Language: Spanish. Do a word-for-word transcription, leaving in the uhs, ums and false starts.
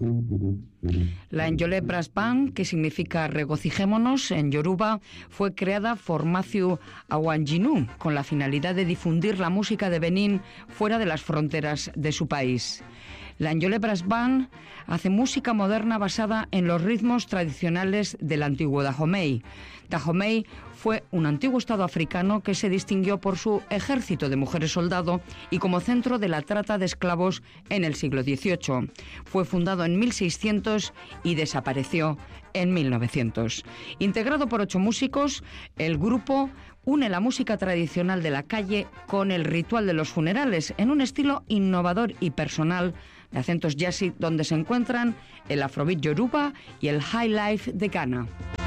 La Enjolé Brass Band, que significa regocijémonos en yoruba, fue creada por Matthew Awanjinu con la finalidad de difundir la música de Benín fuera de las fronteras de su país. La Enjolé Brass Band hace música moderna basada en los ritmos tradicionales del antiguo Dahomey. Dahomey fue un antiguo estado africano que se distinguió por su ejército de mujeres soldado y como centro de la trata de esclavos en el siglo dieciocho. Fue fundado en mil seiscientos y desapareció en mil novecientos. Integrado por ocho músicos, el grupo une la música tradicional de la calle con el ritual de los funerales en un estilo innovador y personal de acentos jazzy donde se encuentran el afrobeat yoruba y el high life de Ghana.